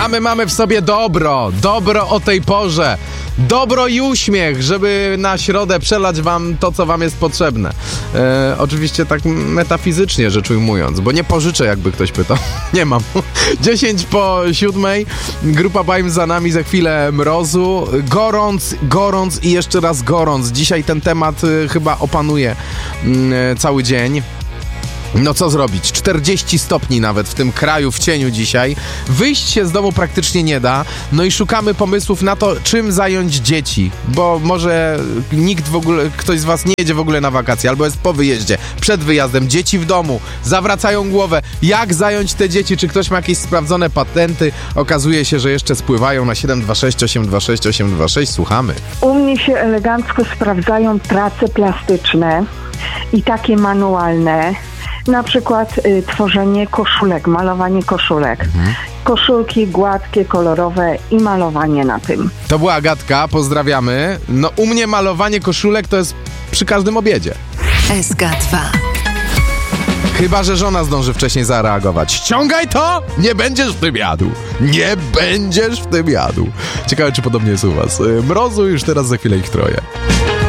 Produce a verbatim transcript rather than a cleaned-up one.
A my mamy w sobie dobro, dobro o tej porze, dobro i uśmiech, żeby na środę przelać wam to, co wam jest potrzebne. E, oczywiście tak metafizycznie rzecz ujmując, bo nie pożyczę, jakby ktoś pytał. Nie mam. dziesięć po siódmej, grupa Bajm za nami, za chwilę mrozu. Gorąc, gorąc i jeszcze raz gorąc. Dzisiaj ten temat y, chyba opanuje y, cały dzień. No co zrobić? czterdzieści stopni nawet w tym kraju, w cieniu dzisiaj. Wyjść się z domu praktycznie nie da. No i szukamy pomysłów na to, czym zająć dzieci. Bo może nikt w ogóle, ktoś z was nie jedzie w ogóle na wakacje, albo jest po wyjeździe, przed wyjazdem. Dzieci w domu, zawracają głowę. Jak zająć te dzieci? Czy ktoś ma jakieś sprawdzone patenty? Okazuje się, że jeszcze spływają na siedem dwa sześć osiem dwa sześć osiem dwa sześć. Słuchamy. U mnie się elegancko sprawdzają prace plastyczne i takie manualne. Na przykład y, tworzenie koszulek, malowanie koszulek. Mhm. Koszulki gładkie, kolorowe i malowanie na tym. To była Agatka, pozdrawiamy. No u mnie malowanie koszulek to jest przy każdym obiedzie. S K dwa. Chyba że żona zdąży wcześniej zareagować. Ściągaj to! Nie będziesz w tym jadł! Nie będziesz w tym jadł! Ciekawe, czy podobnie jest u was. Mrozu już teraz za chwilę ich troje.